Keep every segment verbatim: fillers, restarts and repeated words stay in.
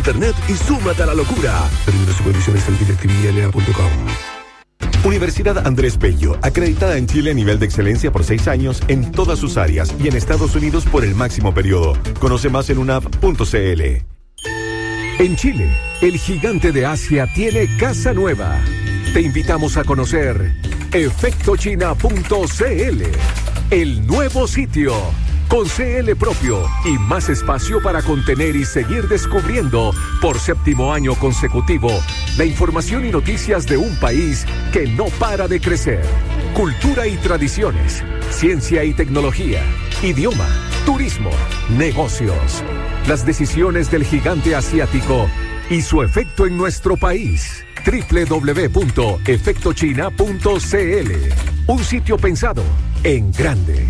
internet y súmate a la locura. Términos y condiciones en directividad punto com. Universidad Andrés Bello, acreditada en Chile a nivel de excelencia por seis años en todas sus áreas y en Estados Unidos por el máximo periodo. Conoce más en unap punto c l. En Chile, el gigante de Asia tiene casa nueva. Te invitamos a conocer efecto china punto c l, el nuevo sitio, con C L propio y más espacio para contener y seguir descubriendo por séptimo año consecutivo la información y noticias de un país que no para de crecer. Cultura y tradiciones, ciencia y tecnología, idioma, turismo, negocios. Las decisiones del gigante asiático y su efecto en nuestro país. doble u doble u doble u punto efecto china punto c l. Un sitio pensado en grande.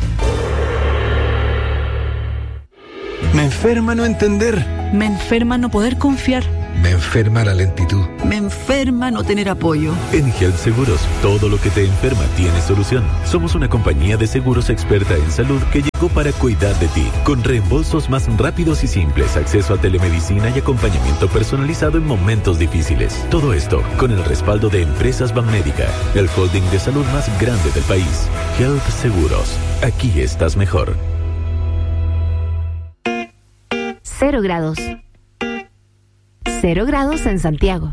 Me enferma no entender. Me enferma no poder confiar. Me enferma la lentitud. Me enferma no tener apoyo. En Health Seguros, todo lo que te enferma tiene solución. Somos una compañía de seguros experta en salud que llegó para cuidar de ti, con reembolsos más rápidos y simples, acceso a telemedicina y acompañamiento personalizado en momentos difíciles. Todo esto con el respaldo de Empresas Banmédica, el holding de salud más grande del país. Health Seguros, aquí estás mejor. Cero grados. Cero grados en Santiago.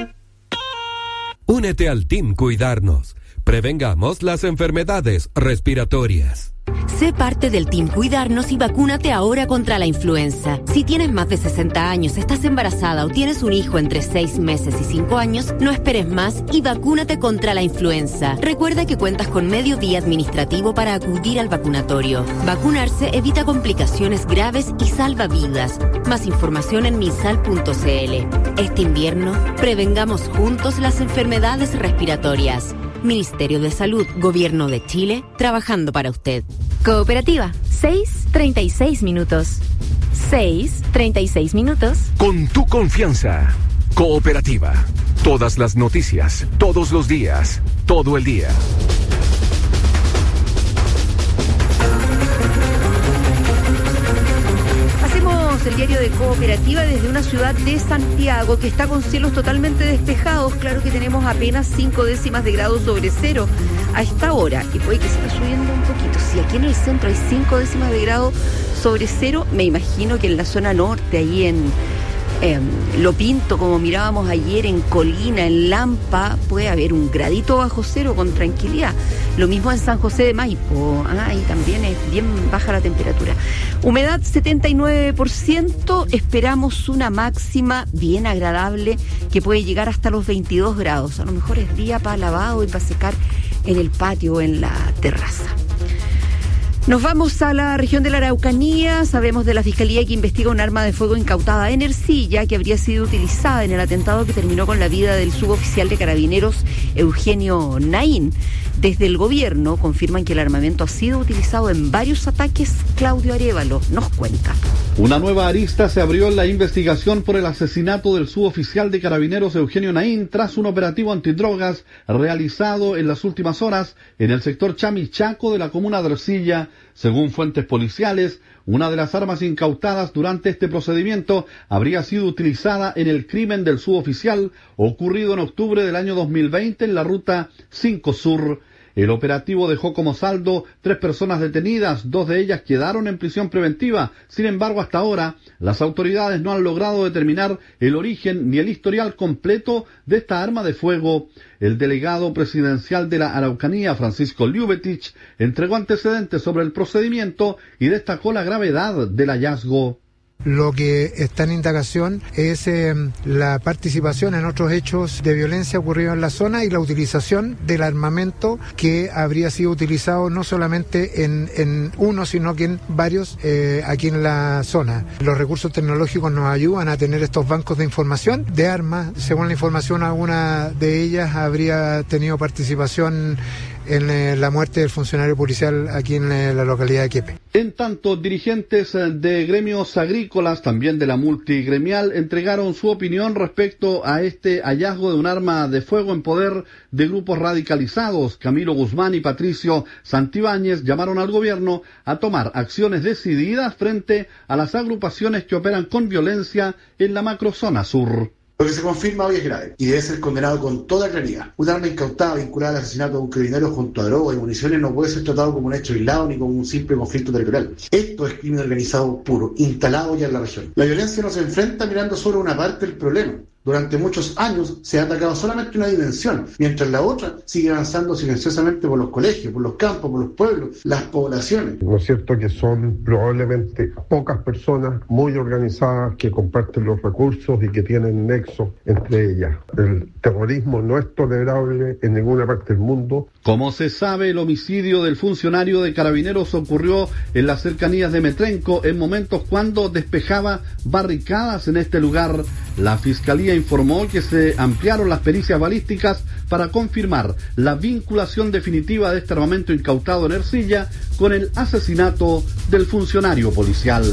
Únete al Team Cuidarnos. Prevengamos las enfermedades respiratorias. Sé parte del Team Cuidarnos y vacúnate ahora contra la influenza. Si tienes más de sesenta años, estás embarazada o tienes un hijo entre seis meses y cinco años, no esperes más y vacúnate contra la influenza. Recuerda que cuentas con medio día administrativo para acudir al vacunatorio. Vacunarse evita complicaciones graves y salva vidas. Más información en minsal punto c l. Este invierno, prevengamos juntos las enfermedades respiratorias. Ministerio de Salud, Gobierno de Chile, trabajando para usted. Cooperativa, seis treinta y seis minutos. seis treinta y seis minutos. Con tu confianza. Cooperativa. Todas las noticias, todos los días, todo el día. El diario de Cooperativa desde una ciudad de Santiago que está con cielos totalmente despejados. Claro que tenemos apenas cinco décimas de grado sobre cero a esta hora y puede que siga subiendo un poquito. Si aquí en el centro hay cinco décimas de grado sobre cero, me imagino que en la zona norte, ahí en eh, Lo Pinto, como mirábamos ayer, en Colina, en Lampa, puede haber un gradito bajo cero con tranquilidad. Lo mismo en San José de Maipo, ah, ahí también es bien baja la temperatura. Humedad setenta y nueve por ciento, esperamos una máxima bien agradable que puede llegar hasta los veintidós grados. A lo mejor es día para lavado y para secar en el patio o en la terraza. Nos vamos a la región de la Araucanía. Sabemos de la Fiscalía que investiga un arma de fuego incautada en Ercilla que habría sido utilizada en el atentado que terminó con la vida del suboficial de Carabineros Eugenio Naín. Desde el gobierno confirman que el armamento ha sido utilizado en varios ataques. Claudio Arévalo nos cuenta. Una nueva arista se abrió en la investigación por el asesinato del suboficial de Carabineros Eugenio Naín tras un operativo antidrogas realizado en las últimas horas en el sector Chamichaco de la comuna de Ercilla. Según fuentes policiales, una de las armas incautadas durante este procedimiento habría sido utilizada en el crimen del suboficial ocurrido en octubre del año dos mil veinte en la ruta cinco Sur. El operativo dejó como saldo tres personas detenidas, dos de ellas quedaron en prisión preventiva. Sin embargo, hasta ahora, las autoridades no han logrado determinar el origen ni el historial completo de esta arma de fuego. El delegado presidencial de la Araucanía, Francisco Ljubetich, entregó antecedentes sobre el procedimiento y destacó la gravedad del hallazgo. Lo que está en indagación es eh, la participación en otros hechos de violencia ocurridos en la zona y la utilización del armamento que habría sido utilizado no solamente en, en uno, sino que en varios eh, aquí en la zona. Los recursos tecnológicos nos ayudan a tener estos bancos de información de armas. Según la información, alguna de ellas habría tenido participación en eh, la muerte del funcionario policial aquí en eh, la localidad de Quiepe. En tanto, dirigentes de gremios agrícolas, también de la multigremial, entregaron su opinión respecto a este hallazgo de un arma de fuego en poder de grupos radicalizados. Camilo Guzmán y Patricio Santibáñez llamaron al gobierno a tomar acciones decididas frente a las agrupaciones que operan con violencia en la macrozona sur. Lo que se confirma hoy es grave y debe ser condenado con toda claridad. Un arma incautada vinculada al asesinato de un carabinero junto a droga y municiones no puede ser tratado como un hecho aislado ni como un simple conflicto territorial. Esto es crimen organizado puro, instalado ya en la región. La violencia no se enfrenta mirando solo una parte del problema. Durante muchos años se ha atacado solamente una dimensión, mientras la otra sigue avanzando silenciosamente por los colegios, por los campos, por los pueblos, las poblaciones. ¿No es cierto que son probablemente pocas personas muy organizadas que comparten los recursos y que tienen nexo entre ellas? El terrorismo no es tolerable en ninguna parte del mundo. Como se sabe, el homicidio del funcionario de Carabineros ocurrió en las cercanías de Metrenco en momentos cuando despejaba barricadas en este lugar. La Fiscalía informó que se ampliaron las pericias balísticas para confirmar la vinculación definitiva de este armamento incautado en Ercilla con el asesinato del funcionario policial.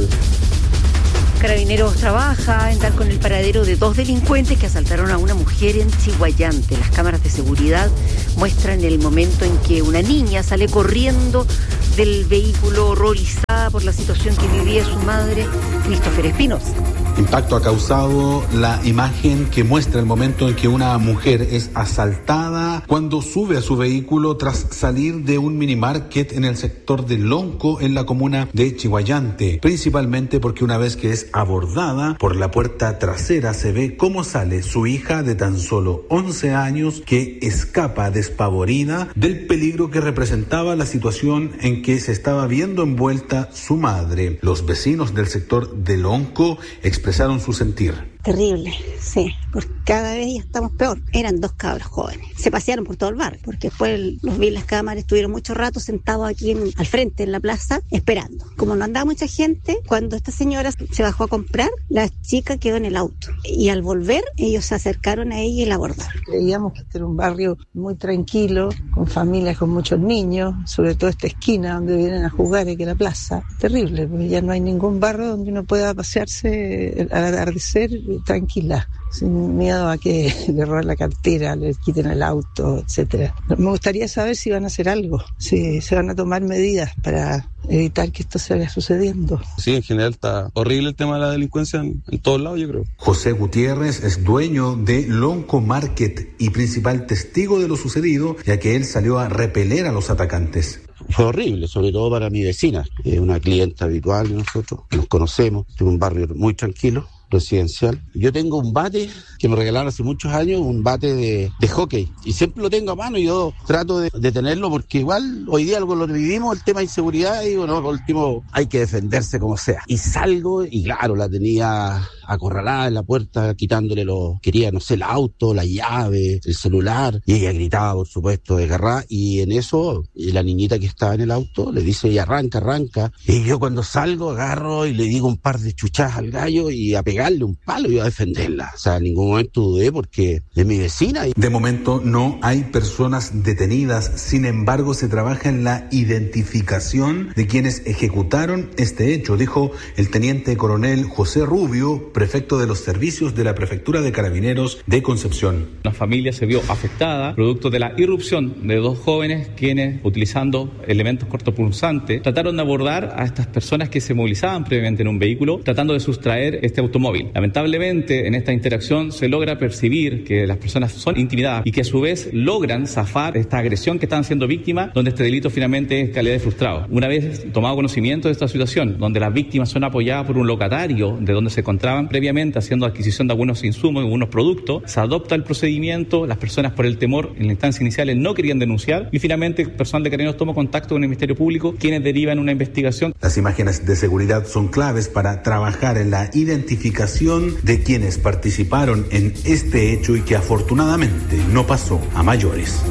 Carabineros trabaja en dar con el paradero de dos delincuentes que asaltaron a una mujer en Chiguayante. Las cámaras de seguridad muestran el momento en que una niña sale corriendo del vehículo horrorizada por la situación que vivía su madre, Christopher Espinosa. Impacto ha causado la imagen que muestra el momento en que una mujer es asaltada cuando sube a su vehículo tras salir de un minimarket en el sector de Lonco en la comuna de Chiguayante, principalmente porque una vez que es abordada por la puerta trasera se ve cómo sale su hija de tan solo once años que escapa despavorida del peligro que representaba la situación en que se estaba viendo envuelta su madre. Los vecinos del sector de Lonco expresaron su sentir. Terrible, sí, porque cada vez ya estamos peor. Eran dos cabros jóvenes, se pasearon por todo el barrio, porque después los vi en las cámaras, estuvieron mucho rato sentados aquí en, al frente en la plaza, esperando. Como no andaba mucha gente, cuando esta señora se bajó a comprar, la chica quedó en el auto. Y al volver, ellos se acercaron a ella y la abordaron. Creíamos que este era un barrio muy tranquilo, con familias con muchos niños, sobre todo esta esquina donde vienen a jugar, que es la plaza. Terrible, porque ya no hay ningún barrio donde uno pueda pasearse al atardecer tranquila, sin miedo a que le roben la cartera, le quiten el auto, etcétera. Me gustaría saber si van a hacer algo, si se van a tomar medidas para evitar que esto siga sucediendo. Sí, en general está horrible el tema de la delincuencia en, en todos lados, yo creo. José Gutiérrez es dueño de Lonco Market y principal testigo de lo sucedido, ya que él salió a repeler a los atacantes. Fue horrible, sobre todo para mi vecina, eh, una clienta habitual de nosotros, nos conocemos, de un barrio muy tranquilo, residencial. Yo tengo un bate que me regalaron hace muchos años, un bate de, de hockey, y siempre lo tengo a mano y yo trato de, de tenerlo porque igual hoy día algo lo vivimos, el tema de inseguridad, y digo, no, por último hay que defenderse como sea. Y salgo y claro, la tenía acorralada en la puerta, quitándole lo, quería, no sé, el auto, la llave, el celular, y ella gritaba, por supuesto, desgarrada, y en eso, la niñita que estaba en el auto le dice, y arranca, arranca, y yo cuando salgo agarro y le digo un par de chuchadas al gallo y a pegarle un palo y a defenderla. O sea, en ningún momento dudé porque es mi vecina. De momento no hay personas detenidas, sin embargo se trabaja en la identificación de quienes ejecutaron este hecho, dijo el teniente coronel José Rubio, prefecto de los servicios de la Prefectura de Carabineros de Concepción. La familia se vio afectada producto de la irrupción de dos jóvenes quienes, utilizando elementos cortopunzantes, trataron de abordar a estas personas que se movilizaban previamente en un vehículo, tratando de sustraer este automóvil. Lamentablemente, en esta interacción se logra percibir que las personas son intimidadas y que a su vez logran zafar esta agresión que están siendo víctimas, donde este delito finalmente es calidad de frustrado. Una vez tomado conocimiento de esta situación, donde las víctimas son apoyadas por un locatario de donde se encontraban previamente haciendo adquisición de algunos insumos y algunos productos, se adopta el procedimiento, las personas por el temor en la instancia inicial no querían denunciar y finalmente el personal de Carabineros toma contacto con el Ministerio Público, quienes derivan una investigación. Las imágenes de seguridad son claves para trabajar en la identificación de quienes participaron en este hecho y que afortunadamente no pasó a mayores.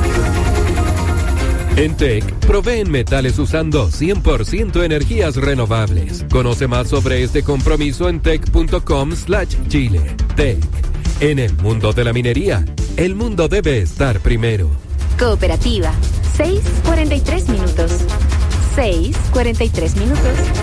En T E C proveen metales usando cien por ciento energías renovables. Conoce más sobre este compromiso en tec.com slash Chile. T E C. En el mundo de la minería, el mundo debe estar primero. Cooperativa. seis cuarenta y tres minutos. seis cuarenta y tres minutos.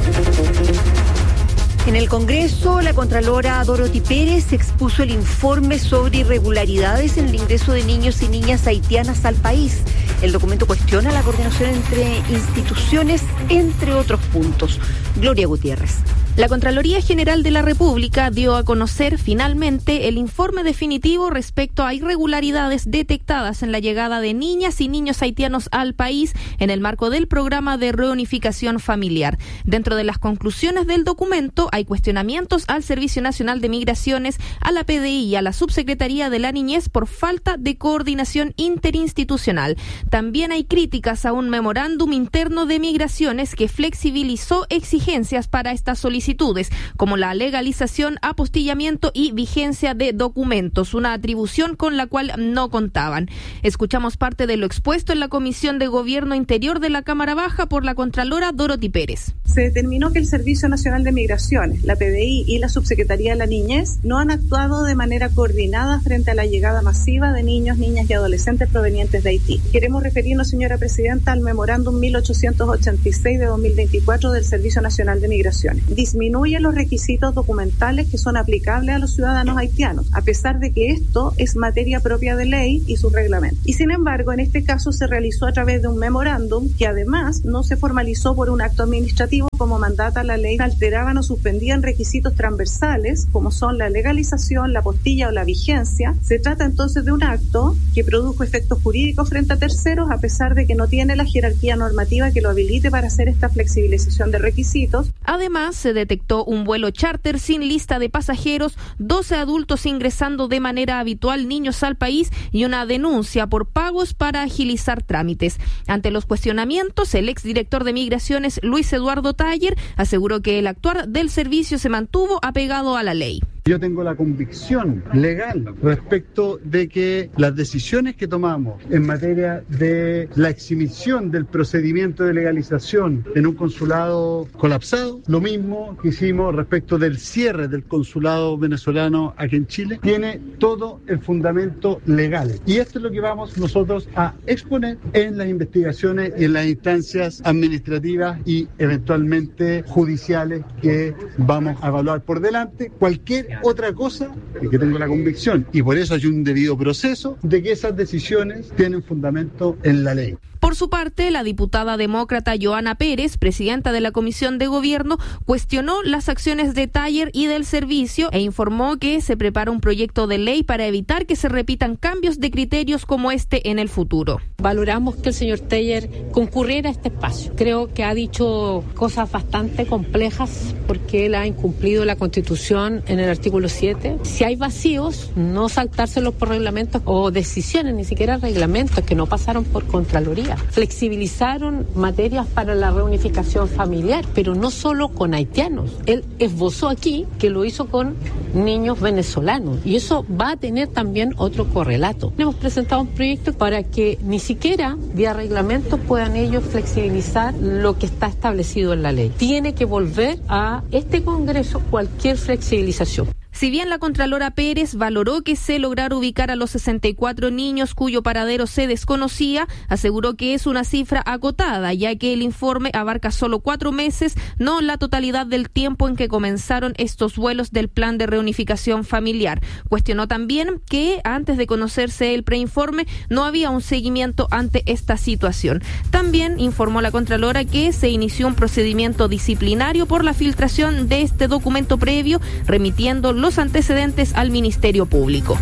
En el Congreso, la Contralora Dorothy Pérez expuso el informe sobre irregularidades en el ingreso de niños y niñas haitianas al país. El documento cuestiona la coordinación entre instituciones, entre otros puntos. Gloria Gutiérrez. La Contraloría General de la República dio a conocer finalmente el informe definitivo respecto a irregularidades detectadas en la llegada de niñas y niños haitianos al país en el marco del programa de reunificación familiar. Dentro de las conclusiones del documento hay cuestionamientos al Servicio Nacional de Migraciones, a la P D I y a la Subsecretaría de la Niñez por falta de coordinación interinstitucional. También hay críticas a un memorándum interno de migraciones que flexibilizó exigencias para estas solicitudes, como la legalización, apostillamiento y vigencia de documentos, una atribución con la cual no contaban. Escuchamos parte de lo expuesto en la Comisión de Gobierno Interior de la Cámara Baja por la Contralora Dorothy Pérez. Se determinó que el Servicio Nacional de Migraciones, la P D I y la Subsecretaría de la Niñez no han actuado de manera coordinada frente a la llegada masiva de niños, niñas y adolescentes provenientes de Haití. Queremos referirnos, señora Presidenta, al memorándum mil ochocientos ochenta y seis de dos mil veinticuatro del Servicio Nacional de Migraciones. Disminuye los requisitos documentales que son aplicables a los ciudadanos haitianos, a pesar de que esto es materia propia de ley y su reglamento. Y sin embargo, en este caso se realizó a través de un memorándum que además no se formalizó por un acto administrativo como mandata la ley, alteraban o suspendían requisitos transversales como son la legalización, la apostilla o la vigencia. Se trata entonces de un acto que produjo efectos jurídicos frente a terceros a pesar de que no tiene la jerarquía normativa que lo habilite para hacer esta flexibilización de requisitos. Además, se detectó un vuelo charter sin lista de pasajeros, doce adultos ingresando de manera habitual niños al país y una denuncia por pagos para agilizar trámites. Ante los cuestionamientos, el exdirector de Migraciones, Luis Eduardo Taller, aseguró que el actuar del servicio se mantuvo apegado a la ley. Yo tengo la convicción legal respecto de que las decisiones que tomamos en materia de la exhibición del procedimiento de legalización en un consulado colapsado, lo mismo que hicimos respecto del cierre del consulado venezolano aquí en Chile, tiene todo el fundamento legal. Y esto es lo que vamos nosotros a exponer en las investigaciones y en las instancias administrativas y eventualmente judiciales que vamos a evaluar por delante. Cualquier otra cosa es que tengo la convicción, y por eso hay un debido proceso, de que esas decisiones tienen fundamento en la ley. Por su parte, la diputada demócrata Joana Pérez, presidenta de la Comisión de Gobierno, cuestionó las acciones de Taller y del servicio e informó que se prepara un proyecto de ley para evitar que se repitan cambios de criterios como este en el futuro. Valoramos que el señor Taller concurriera a este espacio. Creo que ha dicho cosas bastante complejas porque él ha incumplido la Constitución en el artículo siete. Si hay vacíos, no saltárselos por reglamentos o decisiones, ni siquiera reglamentos que no pasaron por Contraloría. Flexibilizaron materias para la reunificación familiar, pero no solo con haitianos. Él esbozó aquí que lo hizo con niños venezolanos y eso va a tener también otro correlato. Hemos presentado un proyecto para que ni siquiera vía reglamentos puedan ellos flexibilizar lo que está establecido en la ley. Tiene que volver a este Congreso cualquier flexibilización. Si bien la Contralora Pérez valoró que se lograra ubicar a los sesenta y cuatro niños cuyo paradero se desconocía, aseguró que es una cifra acotada, ya que el informe abarca solo cuatro meses, no la totalidad del tiempo en que comenzaron estos vuelos del plan de reunificación familiar. Cuestionó también que antes de conocerse el preinforme no había un seguimiento ante esta situación. También informó la Contralora que se inició un procedimiento disciplinario por la filtración de este documento previo, remitiendo los los antecedentes al Ministerio Público.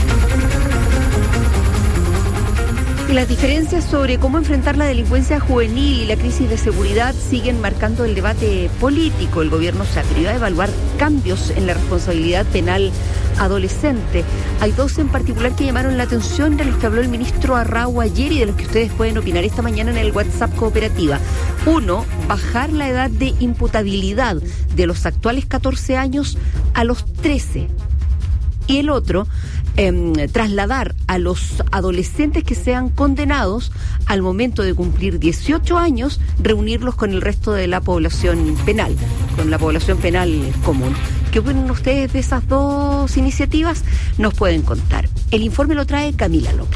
Y las diferencias sobre cómo enfrentar la delincuencia juvenil y la crisis de seguridad siguen marcando el debate político. El gobierno se atrevió a evaluar cambios en la responsabilidad penal adolescente. Hay dos en particular que llamaron la atención, de los que habló el ministro Arrau ayer y de los que ustedes pueden opinar esta mañana en el WhatsApp Cooperativa. Uno, bajar la edad de imputabilidad de los actuales catorce años a los trece. Y el otro, eh, trasladar a los adolescentes que sean condenados al momento de cumplir dieciocho años, reunirlos con el resto de la población penal, con la población penal común. ¿Qué opinan ustedes de esas dos iniciativas? Nos pueden contar. El informe lo trae Camila López.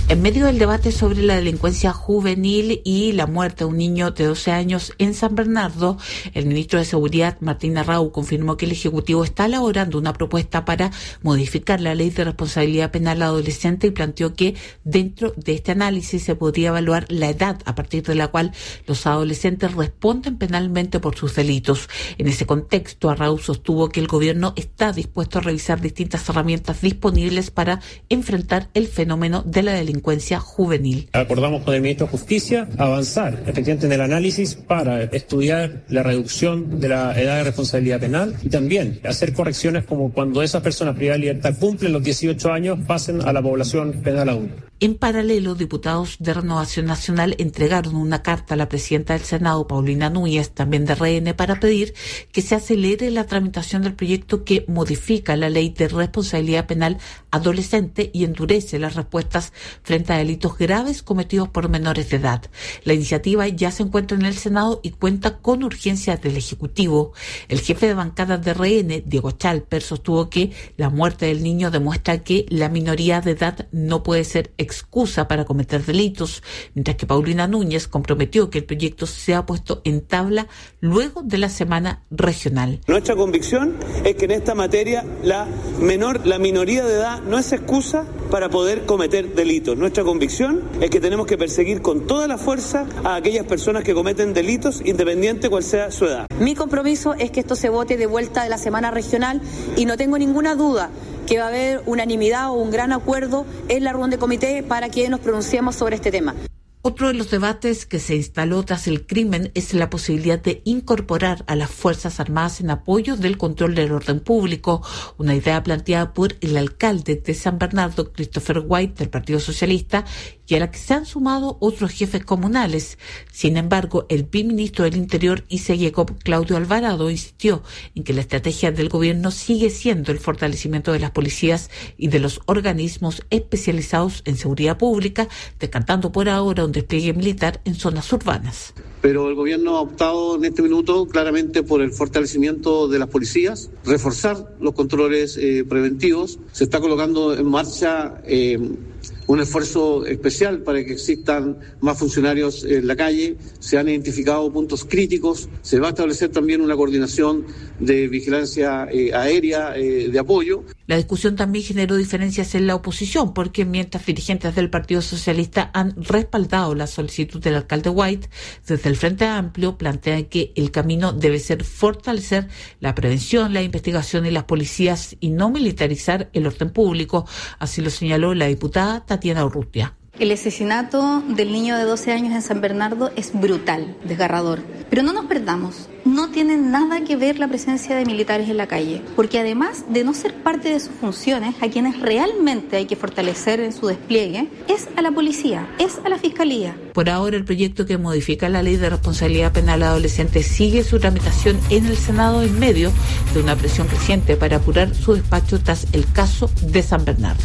En medio del debate sobre la delincuencia juvenil y la muerte de un niño de doce años en San Bernardo, el ministro de Seguridad, Martín Arrau, confirmó que el Ejecutivo está elaborando una propuesta para modificar la ley de responsabilidad penal adolescente y planteó que dentro de este análisis se podría evaluar la edad a partir de la cual los adolescentes responden penalmente por sus delitos. En ese contexto, Arrau sostuvo que el gobierno está dispuesto a revisar distintas herramientas disponibles para enfrentar el fenómeno de la delincuencia juvenil. Acordamos con el ministro de Justicia avanzar efectivamente en el análisis para estudiar la reducción de la edad de responsabilidad penal y también hacer correcciones como cuando esas personas privadas de libertad cumplen los dieciocho años pasen a la población penal adulta. En paralelo, diputados de Renovación Nacional entregaron una carta a la presidenta del Senado, Paulina Núñez, también de R N, para pedir que se acelere la tramitación del proyecto que modifica la ley de responsabilidad penal adolescente y endurece las respuestas frente a delitos graves cometidos por menores de edad. La iniciativa ya se encuentra en el Senado y cuenta con urgencias del Ejecutivo. El jefe de bancada de R N, Diego Chalper, sostuvo que la muerte del niño demuestra que la minoría de edad no puede ser excusa para cometer delitos, mientras que Paulina Núñez comprometió que el proyecto sea puesto en tabla luego de la semana regional. Nuestra convicción es que en esta materia la menor, la minoría de edad no es excusa para poder cometer delitos. Nuestra convicción es que tenemos que perseguir con toda la fuerza a aquellas personas que cometen delitos, independiente cual sea su edad. Mi compromiso es que esto se vote de vuelta de la semana regional y no tengo ninguna duda que va a haber unanimidad o un gran acuerdo en la reunión de comité para que nos pronunciemos sobre este tema. Otro de los debates que se instaló tras el crimen es la posibilidad de incorporar a las Fuerzas Armadas en apoyo del control del orden público, una idea planteada por el alcalde de San Bernardo, Christopher White, del Partido Socialista, y a la que se han sumado otros jefes comunales. Sin embargo, el viceministro del Interior y Segecop, Claudio Alvarado, insistió en que la estrategia del gobierno sigue siendo el fortalecimiento de las policías y de los organismos especializados en seguridad pública, descartando por ahora un despliegue militar en zonas urbanas. Pero el gobierno ha optado en este minuto claramente por el fortalecimiento de las policías, reforzar los controles eh, preventivos. Se está colocando en marcha eh, un esfuerzo especial para que existan más funcionarios en la calle. Se han identificado puntos críticos. Se va a establecer también una coordinación de vigilancia eh, aérea eh, de apoyo. La discusión también generó diferencias en la oposición, porque mientras dirigentes del Partido Socialista han respaldado la solicitud del alcalde White, desde el Frente Amplio plantean que el camino debe ser fortalecer la prevención, la investigación y las policías y no militarizar el orden público. Así lo señaló la diputada Tatiana Urrutia. El asesinato del niño de doce años en San Bernardo es brutal, desgarrador. Pero no nos perdamos, no tiene nada que ver la presencia de militares en la calle, porque además de no ser parte de sus funciones, a quienes realmente hay que fortalecer en su despliegue, es a la policía, es a la fiscalía. Por ahora, el proyecto que modifica la ley de responsabilidad penal adolescente sigue su tramitación en el Senado en medio de una presión creciente para apurar su despacho tras el caso de San Bernardo.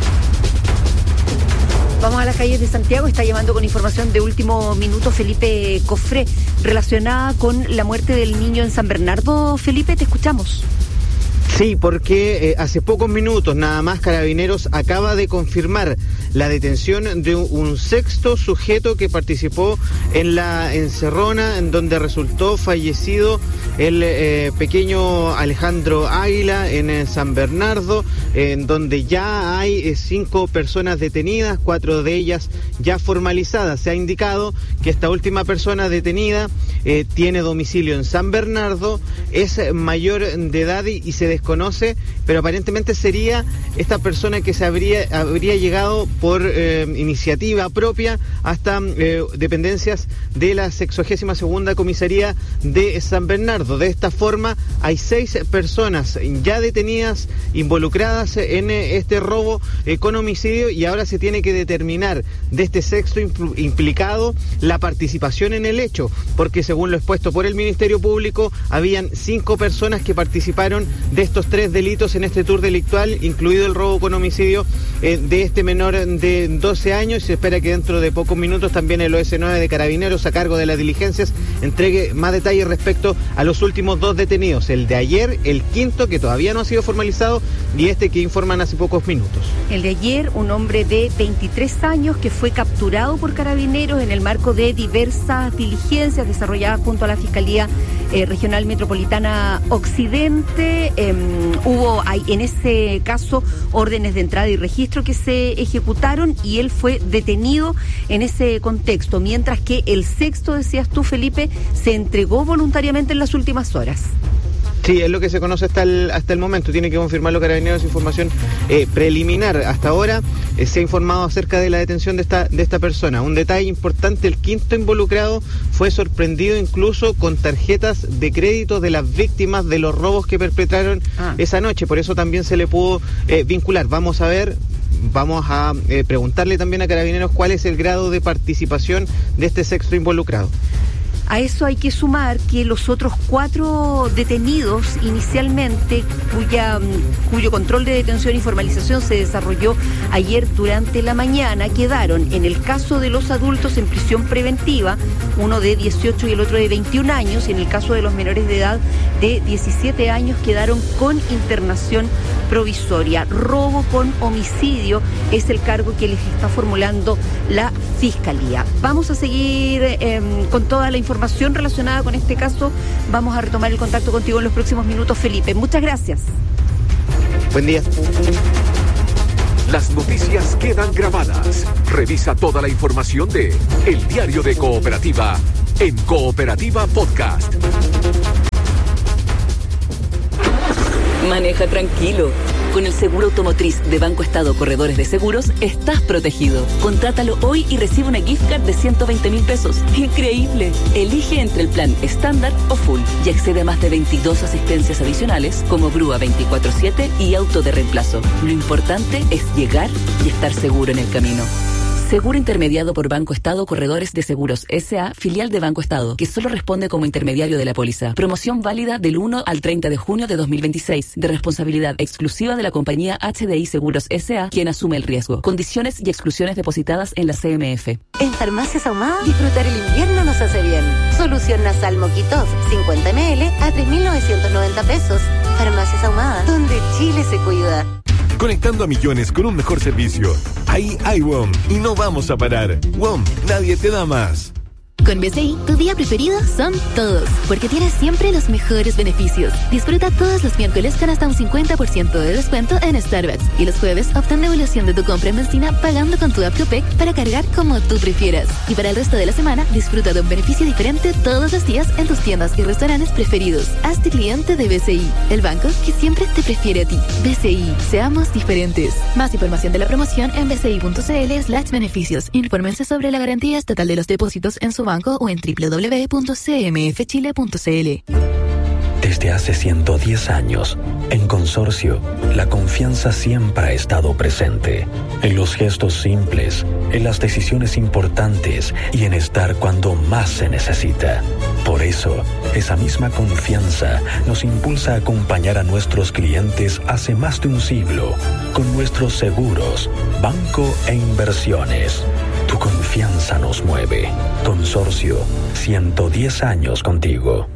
Vamos a las calles de Santiago. Está llamando con información de último minuto Felipe Cofré, relacionada con la muerte del niño en San Bernardo. Felipe, te escuchamos. Sí, porque eh, hace pocos minutos nada más Carabineros acaba de confirmar la detención de un, un sexto sujeto que participó en la encerrona en donde resultó fallecido el eh, pequeño Alejandro Águila en eh, San Bernardo, eh, en donde ya hay eh, cinco personas detenidas, cuatro de ellas ya formalizadas. Se ha indicado que esta última persona detenida eh, tiene domicilio en San Bernardo, es mayor de edad y, y se desconoce, pero aparentemente sería esta persona que se habría, habría llegado por eh, iniciativa propia hasta eh, dependencias de la sexagésima segunda comisaría de San Bernardo. De esta forma hay seis personas ya detenidas, involucradas en este robo eh, con homicidio, y ahora se tiene que determinar de este sexto impl- implicado la participación en el hecho, porque según lo expuesto por el Ministerio Público, habían cinco personas que participaron de estos estos tres delitos en este tour delictual, incluido el robo con homicidio eh, de este menor de doce años. Se espera que dentro de pocos minutos también el O S nueve de Carabineros, a cargo de las diligencias, entregue más detalles respecto a los últimos dos detenidos, el de ayer, el quinto, que todavía no ha sido formalizado, y este que informan hace pocos minutos. El de ayer, un hombre de veintitrés años que fue capturado por Carabineros en el marco de diversas diligencias desarrolladas junto a la Fiscalía eh, Regional Metropolitana Occidente. Eh, hubo hay, en ese caso órdenes de entrada y registro que se ejecutaron y él fue detenido en ese contexto, mientras que el sexto, decías tú, Felipe, se entregó voluntariamente en las últimas horas. Sí, es lo que se conoce hasta el, hasta el momento. Tiene que confirmarlo Carabineros, información eh, preliminar. Hasta ahora eh, se ha informado acerca de la detención de esta, de esta persona. Un detalle importante, el quinto involucrado fue sorprendido incluso con tarjetas de crédito de las víctimas de los robos que perpetraron ah. esa noche. Por eso también se le pudo eh, vincular. Vamos a ver... Vamos a eh, preguntarle también a Carabineros cuál es el grado de participación de este sexto involucrado. A eso hay que sumar que los otros cuatro detenidos inicialmente, cuya, cuyo control de detención y formalización se desarrolló ayer durante la mañana, quedaron en el caso de los adultos en prisión preventiva, uno de dieciocho y el otro de veintiún años, y en el caso de los menores de edad de diecisiete años quedaron con internación provisoria. Robo con homicidio es el cargo que les está formulando la Fiscalía. Vamos a seguir eh, con toda la información relacionada con este caso. Vamos a retomar el contacto contigo en los próximos minutos, Felipe. Muchas gracias. Buen día. Las noticias quedan grabadas. Revisa toda la información de El Diario de Cooperativa en Cooperativa Podcast. Maneja tranquilo. Con el seguro automotriz de Banco Estado Corredores de Seguros, estás protegido. Contrátalo hoy y recibe una gift card de ciento veinte mil pesos. ¡Increíble! Elige entre el plan estándar o full y accede a más de veintidós asistencias adicionales como grúa veinticuatro siete y auto de reemplazo. Lo importante es llegar y estar seguro en el camino. Seguro intermediado por Banco Estado Corredores de Seguros S A, filial de Banco Estado, que solo responde como intermediario de la póliza. Promoción válida del uno al treinta de junio de dos mil veintiséis, de responsabilidad exclusiva de la compañía H D I Seguros S A, quien asume el riesgo. Condiciones y exclusiones depositadas en la C M F. En Farmacias Ahumada, disfrutar el invierno nos hace bien. Solución nasal Moquitov, cincuenta mililitros a tres mil novecientos noventa pesos. Farmacias Ahumada, donde Chile se cuida. Conectando a millones con un mejor servicio. Ahí hay W O M y no vamos a parar. W O M, nadie te da más. Con B C I, tu día preferido son todos, porque tienes siempre los mejores beneficios. Disfruta todos los miércoles con hasta un cincuenta por ciento de descuento en Starbucks. Y los jueves obtén devolución de tu compra en benzina pagando con tu app Copec para cargar como tú prefieras. Y para el resto de la semana, disfruta de un beneficio diferente todos los días en tus tiendas y restaurantes preferidos. Hazte cliente de B C I, el banco que siempre te prefiere a ti. B C I, seamos diferentes. Más información de la promoción en bci.cl slash beneficios. Infórmense sobre la garantía estatal de los depósitos en su banco o en doble u doble u doble u punto c m f chile punto c l. Desde hace ciento diez años, en Consorcio, la confianza siempre ha estado presente. En los gestos simples, en las decisiones importantes y en estar cuando más se necesita. Por eso, esa misma confianza nos impulsa a acompañar a nuestros clientes hace más de un siglo con nuestros seguros, banco e inversiones. Tu confianza nos mueve. Consorcio, ciento diez años contigo.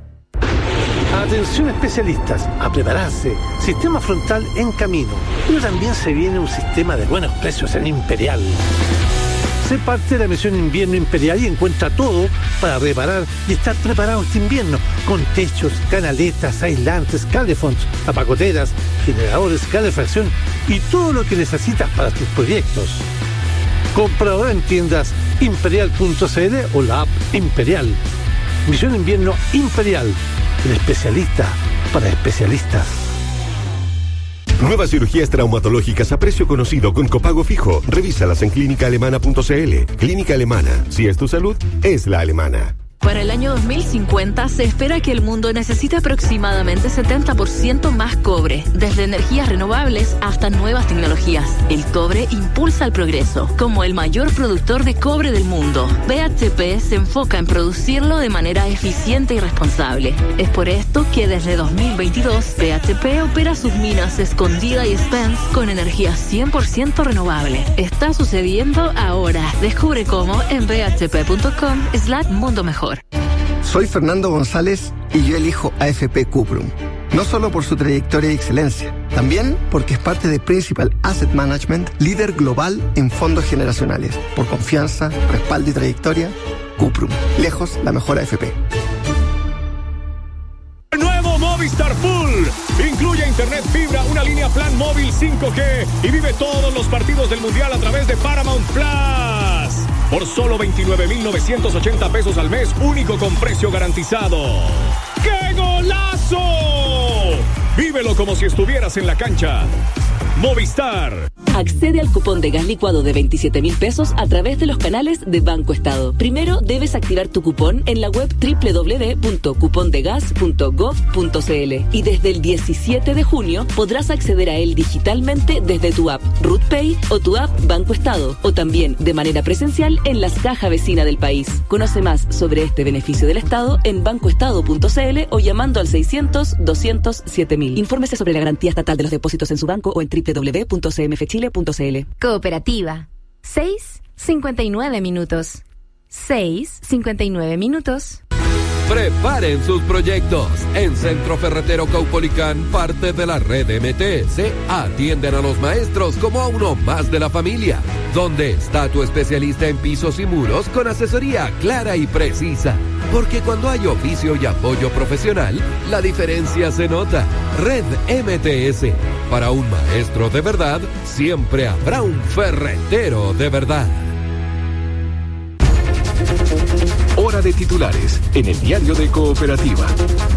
Atención especialistas, a prepararse. Sistema frontal en camino. Pero también se viene un sistema de buenos precios en Imperial. Sé parte de la misión Invierno Imperial y encuentra todo para reparar y estar preparado este invierno. Con techos, canaletas, aislantes, calefonds, apagoteras, generadores, calefacción y todo lo que necesitas para tus proyectos. Compra ahora en tiendas imperial punto c l o la app Imperial. Misión Invierno Imperial. El especialista para especialistas. Nuevas cirugías traumatológicas a precio conocido con copago fijo. Revísalas en clínica alemana punto c l. Clínica Alemana. Si es tu salud, es la alemana. Para el año dos mil cincuenta se espera que el mundo necesite aproximadamente setenta por ciento más cobre, desde energías renovables hasta nuevas tecnologías. El cobre impulsa el progreso. Como el mayor productor de cobre del mundo, B H P se enfoca en producirlo de manera eficiente y responsable. Es por esto que desde dos mil veintidós B H P opera sus minas Escondida y Spence con energía cien por ciento renovable. Está sucediendo ahora. Descubre cómo en b h p punto com slash mundo mejor. Soy Fernando González y yo elijo A F P Cuprum. No solo por su trayectoria y excelencia, también porque es parte de Principal Asset Management, líder global en fondos generacionales. Por confianza, respaldo y trayectoria, Cuprum. Lejos la mejor A F P. Nuevo Movistar Full. Incluye internet fibra, una línea plan móvil cinco G y vive todos los partidos del Mundial a través de Paramount Plus. Por solo veintinueve mil novecientos ochenta pesos al mes, único con precio garantizado. ¡Qué golazo! Vívelo como si estuvieras en la cancha. Movistar. Accede al cupón de gas licuado de veintisiete mil pesos a través de los canales de Banco Estado. Primero debes activar tu cupón en la web doble u doble u doble u punto cupondegas punto gov punto c l y desde el diecisiete de junio podrás acceder a él digitalmente desde tu app RutPay o tu app Banco Estado o también de manera presencial en las cajas vecinas del país. Conoce más sobre este beneficio del Estado en bancoestado punto c l o llamando al seiscientos, doscientos, siete mil. Infórmese sobre la garantía estatal de los depósitos en su banco o en doble u doble u doble u punto c m f chile punto c l. Cooperativa. seis cincuenta y nueve minutos. seis cincuenta y nueve minutos. Preparen sus proyectos. En Centro Ferretero Caupolicán, parte de la red M T S, atienden a los maestros como a uno más de la familia. Donde está tu especialista en pisos y muros con asesoría clara y precisa. Porque cuando hay oficio y apoyo profesional, la diferencia se nota. Red M T S. Para un maestro de verdad, siempre habrá un ferretero de verdad. Hora de titulares en el diario de Cooperativa.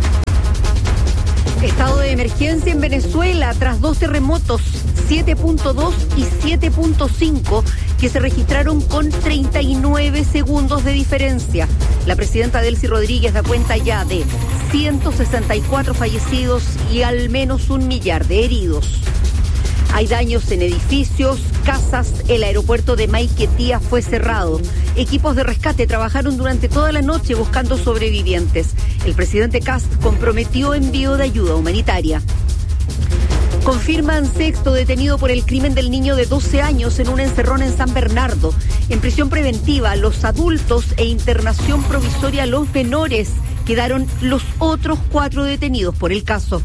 Estado de emergencia en Venezuela tras dos terremotos, siete punto dos y siete punto cinco, que se registraron con treinta y nueve segundos de diferencia. La presidenta Delcy Rodríguez da cuenta ya de ciento sesenta y cuatro fallecidos y al menos un millar de heridos. Hay daños en edificios, casas, el aeropuerto de Maiquetía fue cerrado. Equipos de rescate trabajaron durante toda la noche buscando sobrevivientes. El presidente Kast comprometió envío de ayuda humanitaria. Confirman sexto detenido por el crimen del niño de doce años en un encerrón en San Bernardo. En prisión preventiva, los adultos e internación provisoria los menores. Quedaron los otros cuatro detenidos por el caso.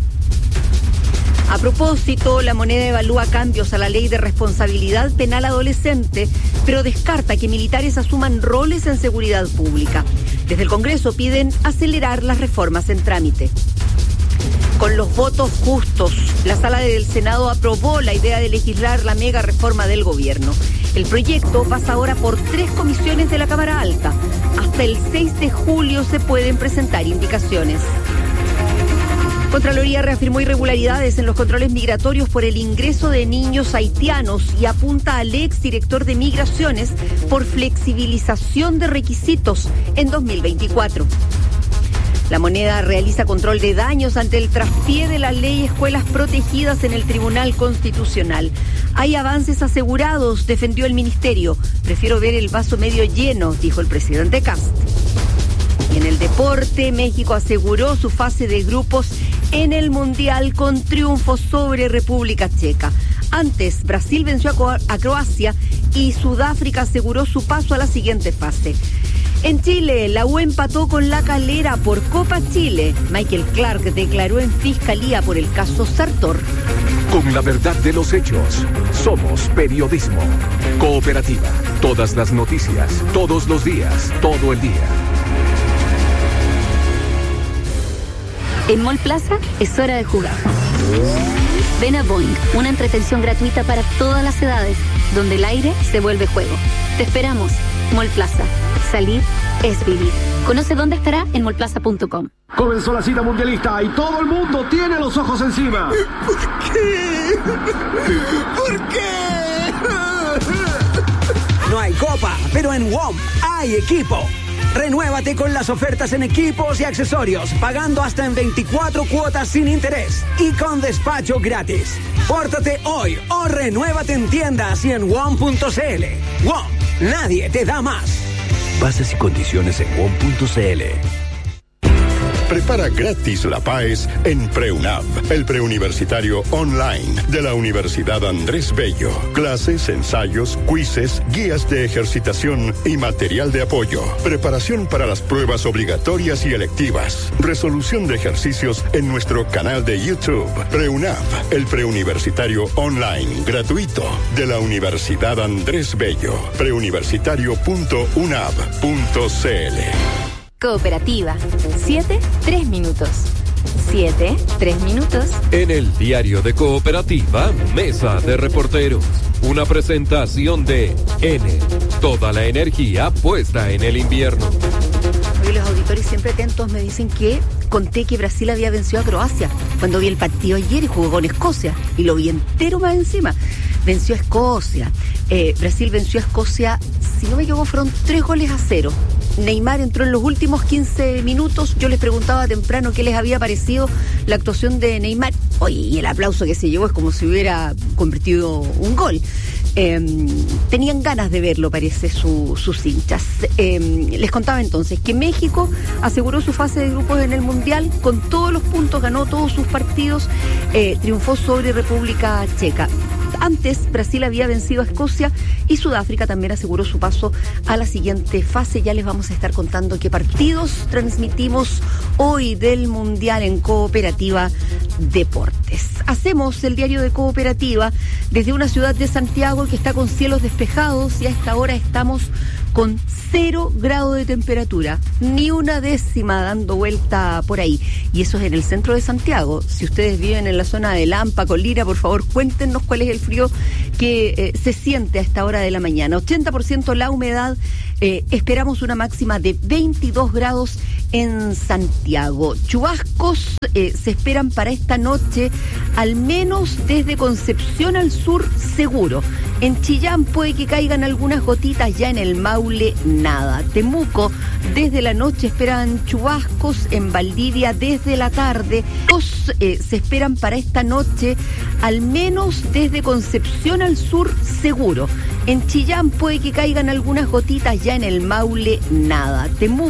A propósito, la moneda evalúa cambios a la ley de responsabilidad penal adolescente, pero descarta que militares asuman roles en seguridad pública. Desde el Congreso piden acelerar las reformas en trámite. Con los votos justos, la Sala del Senado aprobó la idea de legislar la mega reforma del gobierno. El proyecto pasa ahora por tres comisiones de la Cámara Alta. Hasta el seis de julio se pueden presentar indicaciones. Contraloría reafirmó irregularidades en los controles migratorios por el ingreso de niños haitianos y apunta al exdirector de Migraciones por flexibilización de requisitos en dos mil veinticuatro. La moneda realiza control de daños ante el traspié de la ley Escuelas Protegidas en el Tribunal Constitucional. Hay avances asegurados, defendió el ministerio. Prefiero ver el vaso medio lleno, dijo el presidente Kast. Y en el deporte, México aseguró su fase de grupos en el Mundial con triunfo sobre República Checa. Antes, Brasil venció a, Cro- a Croacia y Sudáfrica aseguró su paso a la siguiente fase. En Chile, la U empató con La Calera por Copa Chile. Michael Clark declaró en fiscalía por el caso Sartor. Con la verdad de los hechos, somos periodismo. Cooperativa. Todas las noticias, todos los días, todo el día. En Mall Plaza es hora de jugar. Ven a Boing, una entretención gratuita para todas las edades, donde el aire se vuelve juego. Te esperamos. Mall Plaza. Salir es vivir. Conoce dónde estará en mall plaza punto com. Comenzó la cita mundialista y todo el mundo tiene los ojos encima. ¿Por qué? ¿Por qué? No hay copa, pero en W O M hay equipo. Renuévate con las ofertas en equipos y accesorios, pagando hasta en veinticuatro cuotas sin interés y con despacho gratis. Pórtate hoy o renuévate en tiendas y en W O M punto C L. W O M, nadie te da más. Bases y condiciones en W O M punto C L. Prepara gratis la P A E S en PreUNAV, el preuniversitario online de la Universidad Andrés Bello. Clases, ensayos, quizzes, guías de ejercitación y material de apoyo. Preparación para las pruebas obligatorias y electivas. Resolución de ejercicios en nuestro canal de YouTube. PreUNAV, el preuniversitario online gratuito de la Universidad Andrés Bello. preuniversitario punto unav punto c l. Cooperativa. Siete, tres minutos. Siete, tres minutos. En el diario de Cooperativa, Mesa de Reporteros. Una presentación de N. Toda la energía puesta en el invierno. Hoy los auditores siempre atentos me dicen que conté que Brasil había vencido a Croacia cuando vi el partido ayer y jugó con Escocia. Y lo vi entero más encima. Venció a Escocia. Eh, Brasil venció a Escocia, si no me equivoco, fueron tres goles a cero. Neymar entró en los últimos quince minutos. Yo les preguntaba temprano qué les había parecido la actuación de Neymar. Oye, y el aplauso que se llevó es como si hubiera convertido un gol. Eh, tenían ganas de verlo, parece, su, sus hinchas. Eh, les contaba entonces que México aseguró su fase de grupos en el Mundial con todos los puntos, ganó todos sus partidos, eh, triunfó sobre República Checa. Antes, Brasil había vencido a Escocia y Sudáfrica también aseguró su paso a la siguiente fase. Ya les vamos a estar contando qué partidos transmitimos hoy del Mundial en Cooperativa Deportes. Hacemos el diario de Cooperativa desde una ciudad de Santiago que está con cielos despejados y a esta hora estamos con cero grado de temperatura, ni una décima dando vuelta por ahí. Y eso es en el centro de Santiago. Si ustedes viven en la zona de Lampa, Colina, por favor, cuéntenos cuál es el frío que eh, se siente a esta hora de la mañana. ochenta por ciento la humedad. Eh, esperamos una máxima de veintidós grados en Santiago. Chubascos eh, se esperan para esta noche, al menos desde Concepción al sur, seguro. En Chillán puede que caigan algunas gotitas, ya en el Maule nada. Temuco, desde la noche esperan chubascos, en Valdivia desde la tarde. Dos eh, se esperan para esta noche, al menos desde Concepción al sur, seguro. En Chillán puede que caigan algunas gotitas, ya en el Maule nada. Temuco